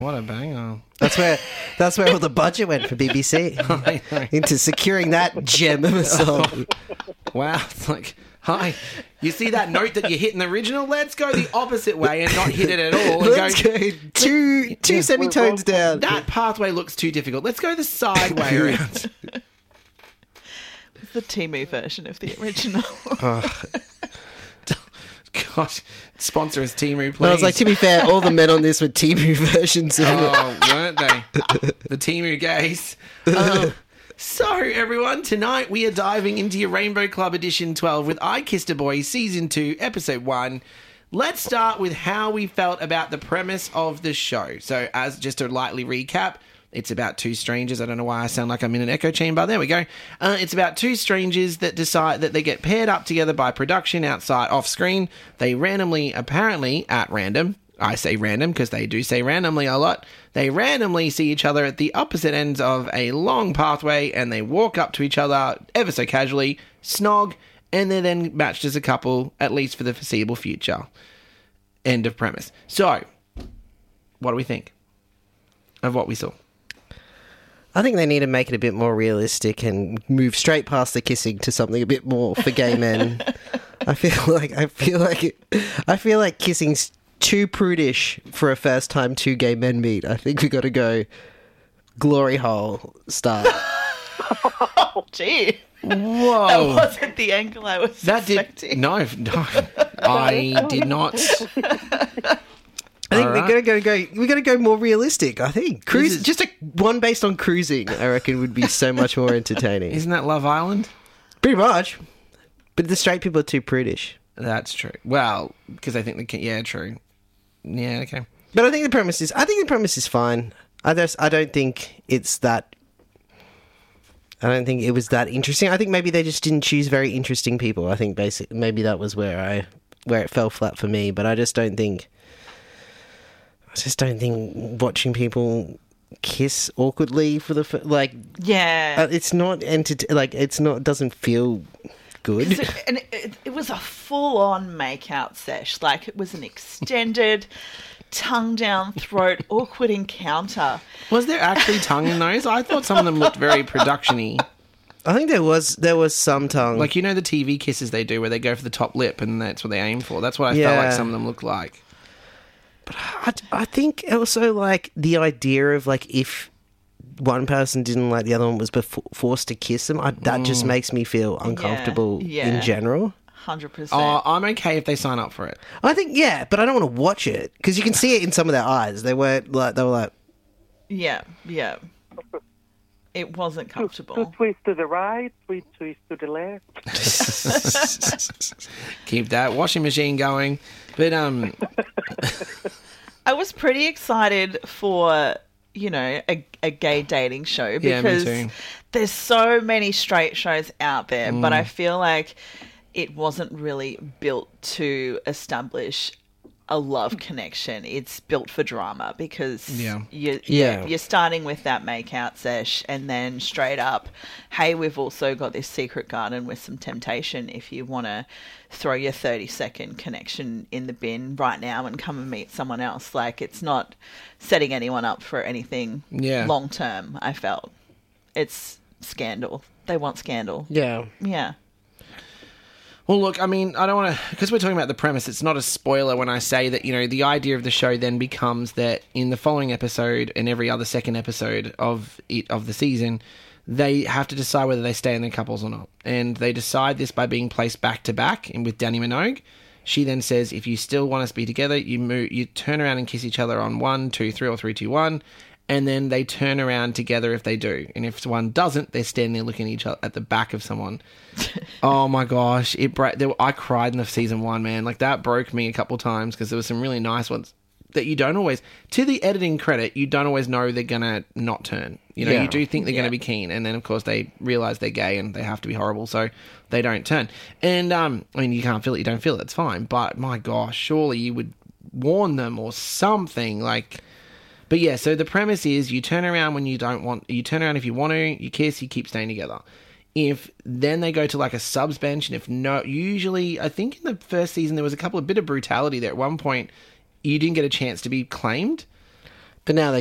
What a banger. That's where all the budget went for BBC. I know. Into securing that gem of a song. Wow. It's like, hi. You see that note that you hit in the original? Let's go the opposite way and not hit it at all. And Let's go two semitones down. That pathway looks too difficult. Let's go the side way around. It's the Temu version of the original. Gosh, sponsor us, Temu, please. Well, I was like, to be fair, all the men on this were Temu versions of it. Oh, weren't they? The Temu gays. So, everyone, tonight we are diving into your Rainbow Club Edition 12 with I Kissed a Boy Season 2, Episode 1. Let's start with how we felt about the premise of the show. So, as just to lightly recap, it's about two strangers. I don't know why I sound like I'm in an echo chamber. There we go. It's about two strangers that decide that they get paired up together by production outside off screen. They randomly, apparently at random, I say random because they do say randomly a lot. They randomly see each other at the opposite ends of a long pathway and they walk up to each other ever so casually, snog, and they're then matched as a couple, at least for the foreseeable future. End of premise. So, what do we think of what we saw? I think they need to make it a bit more realistic and move straight past the kissing to something a bit more for gay men. I feel like kissing's too prudish for a first time two gay men meet. I think we got to go glory hole style. Oh, gee. Whoa. That wasn't the angle I was expecting. No, I did not. I think Alright. we gotta go more realistic. I think just one based on cruising. I reckon would be so much more entertaining. Isn't that Love Island? Pretty much, but the straight people are too prudish. That's true. Well, because I think they can. Yeah, true. Yeah, okay. But I think the premise is fine. I don't think it's that. I don't think it was that interesting. I think maybe they just didn't choose very interesting people. I think maybe that was where it fell flat for me. But I just don't think watching people kiss awkwardly for the Yeah. it's not doesn't feel good. It was a full-on make-out sesh. Like, it was an extended, tongue-down-throat, awkward encounter. Was there actually tongue in those? I thought some of them looked very production-y. I think there was some tongue. Like, you know the TV kisses they do where they go for the top lip and that's what they aim for? That's what I felt like some of them looked like. But I think also, like, the idea of, like, if one person didn't like the other one was forced to kiss them, that just makes me feel uncomfortable in general. 100%. Oh, I'm okay if they sign up for it. I think, yeah, but I don't want to watch it because you can see it in some of their eyes. They were like... Yeah. It wasn't comfortable. Two twists to the right, three twists to the left. Keep that washing machine going. But, I was pretty excited for, a gay dating show because me too. There's so many straight shows out there, but I feel like it wasn't really built to establish a love connection. It's built for drama because you're starting with that make-out sesh and then straight up, hey, we've also got this secret garden with some temptation if you want to throw your 30-second connection in the bin right now and come and meet someone else. Like, it's not setting anyone up for anything long-term, I felt. It's scandal. They want scandal. Yeah. Yeah. Well, look, I mean, I don't want to... Because we're talking about the premise, it's not a spoiler when I say that, the idea of the show then becomes that in the following episode and every other second episode of the season, they have to decide whether they stay in their couples or not. And they decide this by being placed back-to-back and with Dannii Minogue. She then says, if you still want us to be together, you turn around and kiss each other on 1, 2, 3, or 3, 2, 1. And then they turn around together if they do. And if one doesn't, they're standing there looking at each other at the back of someone. Oh my gosh. I cried in the season 1, man. Like, that broke me a couple times because there were some really nice ones that you don't always... To the editing credit, you don't always know they're going to not turn. You do think they're going to be keen. And then, of course, they realise they're gay and they have to be horrible. So they don't turn. And, I mean, you can't feel it. You don't feel it. It's fine. But, my gosh, surely you would warn them or something. Like... But yeah, so the premise is you turn around when you don't want... You turn around if you want to, you kiss, you keep staying together. If then they go to like a subs bench, and if no... Usually, I think in the first season there was a bit of brutality there. At one point, you didn't get a chance to be claimed. But now they